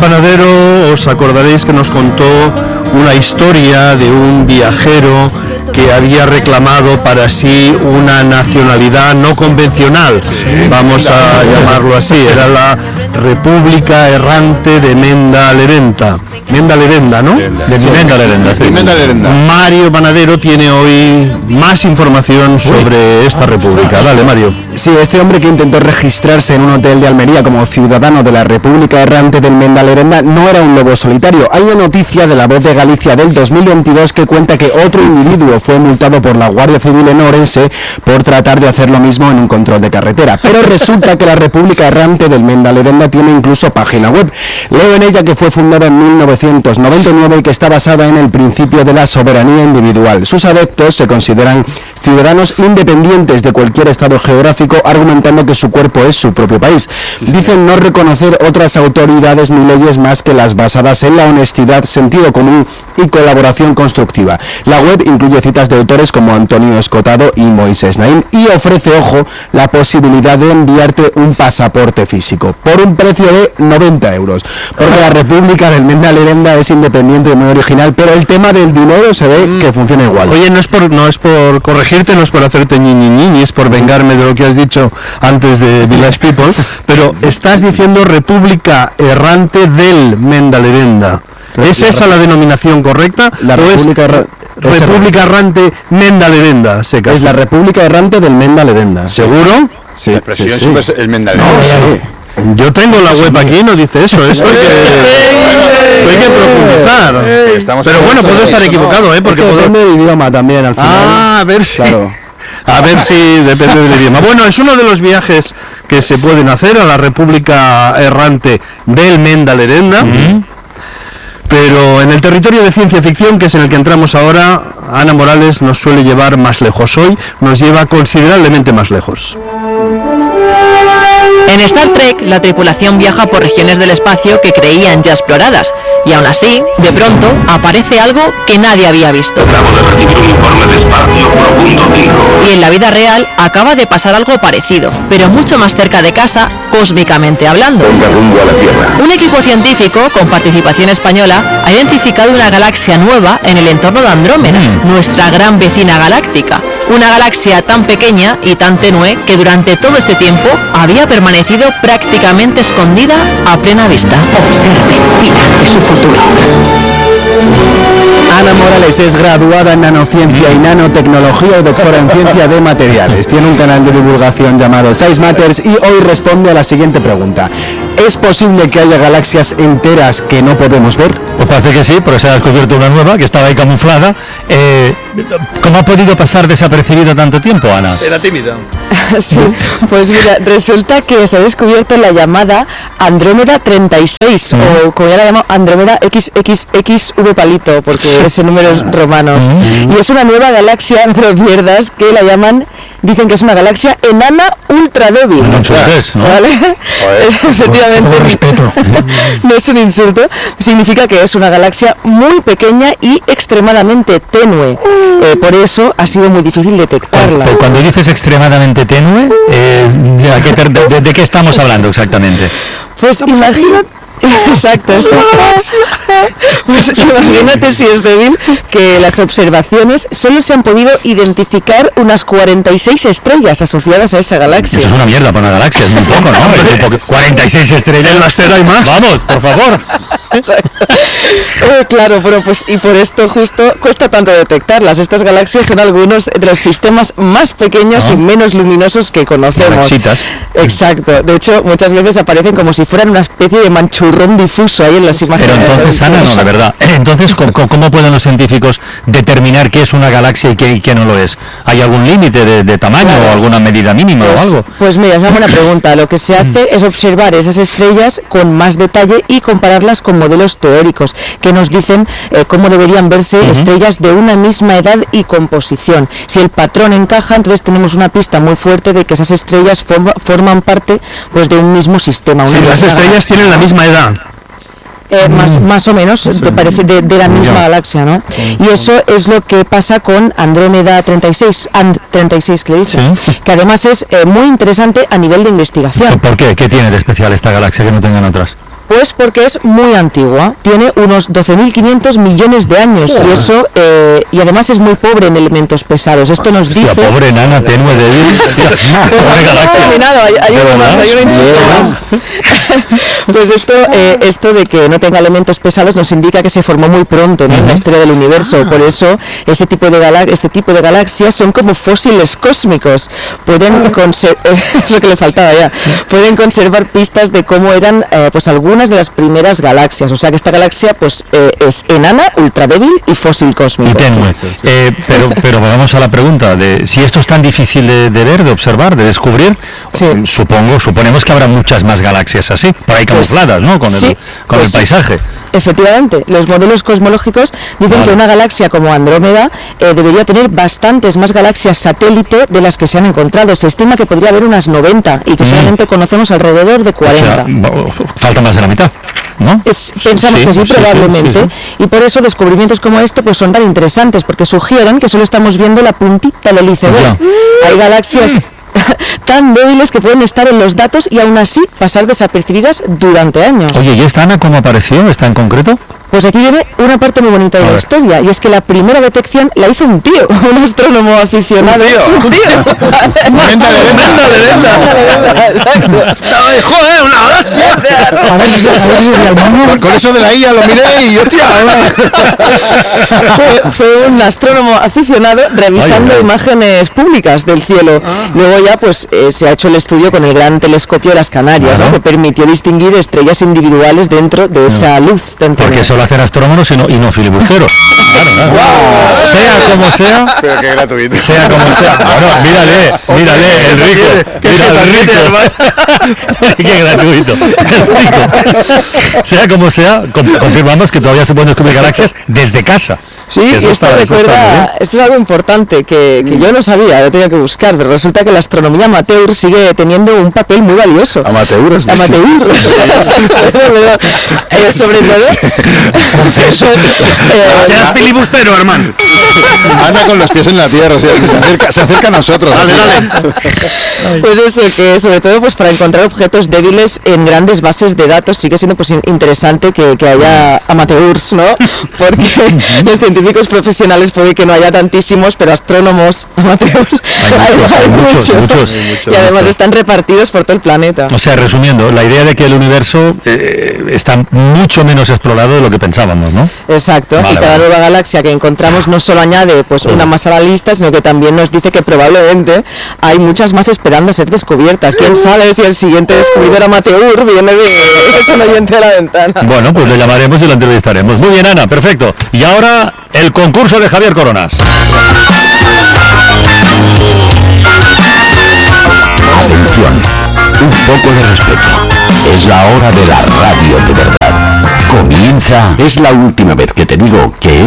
Panadero, os acordaréis que nos contó una historia de un viajero que había reclamado para sí una nacionalidad no convencional, vamos a llamarlo así, era la República Errante de Menda Lerenda, ¿no? Menda Lerenda. Mario Panadero tiene hoy más información sobre esta república. Dale, Mario. Sí, este hombre que intentó registrarse en un hotel de Almería como ciudadano de la República Errante del Menda Lerenda no era un lobo solitario. Hay una noticia de La Voz de Galicia del 2022 que cuenta que otro individuo fue multado por la Guardia Civil en Orense por tratar de hacer lo mismo en un control de carretera. Pero resulta que la República Errante del Menda Lerenda tiene incluso página web. Leo en ella que fue fundada en 1999 y que está basada en el principio de la soberanía individual. Sus adeptos se consideran ciudadanos independientes de cualquier estado geográfico, argumentando que su cuerpo es su propio país. Dicen no reconocer otras autoridades ni leyes más que las basadas en la honestidad, sentido común y colaboración constructiva. La web incluye citas de autores como Antonio Escotado y Moisés Naín y ofrece, ojo, la posibilidad de enviarte un pasaporte físico por un precio de 90 euros. Porque la República del Menda Lerenda es independiente y muy original, pero el tema del dinero se ve que funciona igual. Oye, no es por corregirte, no es por hacerte ni es por vengarme de lo que has dicho antes de Village People, pero estás diciendo República Errante del Menda Lerenda. ¿Es esa la denominación correcta? La República República Errante Menda Lerenda, es la República Errante del Menda Lerenda. ¿Seguro? Sí, la expresión siempre es el Menda Lerenda. Yo tengo la web aquí, no dice eso. Esto hay que profundizar. Pero bueno, puedo estar equivocado, porque depende del idioma también al final. A ver si... Claro. A ver si depende del idioma. Bueno, es uno de los viajes que se pueden hacer a la República Errante del Menda Lerenda. Pero en el territorio de ciencia ficción, que es en el que entramos ahora, Ana Morales nos suele llevar más lejos. Hoy nos lleva considerablemente más lejos. En Star Trek, la tripulación viaja por regiones del espacio que creían ya exploradas, y aún así, de pronto, aparece algo que nadie había visto. Acabo de recibir un informe de espacio profundo 5. Y en la vida real acaba de pasar algo parecido, pero mucho más cerca de casa, cósmicamente hablando. Rumbo a la Tierra. Un equipo científico, con participación española, ha identificado una galaxia nueva en el entorno de Andrómeda, nuestra gran vecina galáctica. Una galaxia tan pequeña y tan tenue que durante todo este tiempo había permanecido prácticamente escondida a plena vista. Observe, mira, su futuro. Ana Morales es graduada en nanociencia y nanotecnología y doctora en ciencia de materiales. Tiene un canal de divulgación llamado Science Matters y hoy responde a la siguiente pregunta. ¿Es posible que haya galaxias enteras que no podemos ver? Pues parece que sí, pero se ha descubierto una nueva que estaba ahí camuflada. ¿Cómo ha podido pasar desapercibida tanto tiempo, Ana? Era tímida. Sí, pues mira, resulta que se ha descubierto la llamada Andrómeda 36, o como ya la llamo, Andrómeda XXXV palito, porque ese número es romanos. Y es una nueva galaxia, no te lo pierdas, que la llaman, dicen que es una galaxia enana ultra débil. ¿No? ¿Vale? Efectivamente, no es un insulto, significa que es una galaxia muy pequeña y extremadamente tenue. Por eso ha sido muy difícil detectarla. Cuando dices extremadamente tenue, ¿de qué estamos hablando exactamente? Pues imagínate. Exacto, pues imagínate si es débil que las observaciones solo se han podido identificar unas 46 estrellas asociadas a esa galaxia. Eso es una mierda para una galaxia, es muy poco, ¿no? 46 estrellas, ¿la será y más? Vamos, por favor. Claro, pero pues y por esto justo cuesta tanto detectarlas. Estas galaxias son algunos de los sistemas más pequeños y menos luminosos que conocemos. Galaxitas. Exacto. De hecho, muchas veces aparecen como si fueran una especie de manchurrón difuso ahí en las imágenes. Pero entonces, Ana, no, la verdad. Entonces, ¿cómo pueden los científicos determinar qué es una galaxia y qué no lo es? ¿Hay algún límite de tamaño o alguna medida mínima o algo? Pues mira, es una buena pregunta. Lo que se hace es observar esas estrellas con más detalle y compararlas con modelos teóricos que nos dicen cómo deberían verse estrellas de una misma edad y composición. Si el patrón encaja, entonces tenemos una pista muy fuerte de que esas estrellas forman parte pues de un mismo sistema. Sí, las estrellas tienen la misma edad. Más o menos, te parece, de la misma galaxia, ¿no? Y eso es lo que pasa con Andrómeda 36, And36 que le he dicho, que además es muy interesante a nivel de investigación. ¿Por qué? ¿Qué tiene de especial esta galaxia que no tengan otras? Pues porque es muy antigua, tiene unos 12.500 millones de años y eso, y además es muy pobre en elementos pesados. Esto nos dice... Hostia, pobre enana, tenue, débil. Pues Pobre galaxia. hay uno más, hay un insulto más. Pues esto de que no tenga elementos pesados nos indica que se formó muy pronto, ¿no?, en la historia del universo. Por eso este tipo de galaxias son como fósiles cósmicos. Pueden eso que le faltaba ya. Pueden conservar pistas de cómo eran pues algunas de las primeras galaxias. O sea que esta galaxia pues es enana, ultra débil y fósil cósmico. Y tenue. Pero vamos a la pregunta de si esto es tan difícil de ver, de observar, de descubrir. Sí. Suponemos que habrá muchas más galaxias así, por ahí camufladas, ¿no? Con el paisaje. Efectivamente, los modelos cosmológicos dicen que una galaxia como Andrómeda debería tener bastantes más galaxias satélite de las que se han encontrado. Se estima que podría haber unas 90 y que solamente conocemos alrededor de 40. O sea, falta más de la mitad, ¿no? Pensamos que sí, probablemente. Y por eso descubrimientos como este pues son tan interesantes, porque sugieren que solo estamos viendo la puntita del iceberg. Hay galaxias tan débiles que pueden estar en los datos y aún así pasar desapercibidas durante años. Oye, ¿y esta Ana cómo apareció? ¿Está en concreto? Pues aquí viene una parte muy bonita de la historia, y es que la primera detección la hizo un tío, un astrónomo aficionado. ¿Un tío? ¡Joder, una galaxia! Con eso de la IA lo miré y hostia. Fue un astrónomo aficionado revisando imágenes públicas del cielo. Luego ya pues se ha hecho el estudio con el gran telescopio de las Canarias, ¿no?, que permitió distinguir estrellas individuales dentro de esa luz. Porque eso lo hacen astrónomos y no filibusteros. Claro. Wow. Sea como sea. Pero qué gratuito. Sea como sea. Bueno, mírale, Enrico. Mira, Enrico. Qué gratuito. Sea como sea, confirmamos que todavía se pueden descubrir galaxias desde casa. Sí, y esto es algo importante que yo no sabía, lo tenía que buscar, pero resulta que la astronomía amateur sigue teniendo un papel muy valioso. Amateur. Sobre todo... Seas filibustero, hermano. Anda con los pies en la tierra, o sea, se acerca a nosotros. Dale. Pues eso, que sobre todo pues para encontrar objetos débiles en grandes bases de datos sigue siendo pues interesante que haya amateurs, ¿no? Porque los científicos profesionales puede que no haya tantísimos, pero astrónomos amateurs hay muchos. Y además están repartidos por todo el planeta. O sea, resumiendo, la idea de que el universo está mucho menos explorado de lo que pensábamos, ¿no? Exacto, y cada nueva galaxia que encontramos no solo añade pues una más a la lista, sino que también nos dice que probablemente hay muchas más esperando a ser descubiertas. ¿Quién sabe si el siguiente descubridor amateur viene es un oyente a la ventana? Bueno, pues le llamaremos y lo entrevistaremos. Muy bien, Ana, perfecto. Y ahora el concurso de Javier Coronas. Atención, un poco de respeto. Es la hora de la radio de verdad. Comienza. Es la última vez que te digo que